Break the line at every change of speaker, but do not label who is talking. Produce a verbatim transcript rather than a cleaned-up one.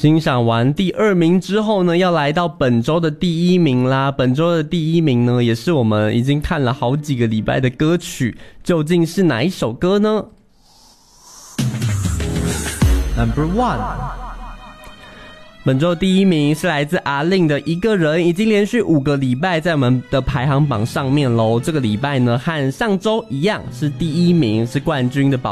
欣赏完第二名之后呢，要来到本周的第一名啦。本周的第一名呢，也是我们已经看了好几个礼拜的歌曲，究竟是哪一首歌呢？
Number one，
本周第一名是来自阿令的一个人，已经连续五个礼拜在我们的排行榜上面咯。这个礼拜呢，和上周一样是第一名，是冠军的保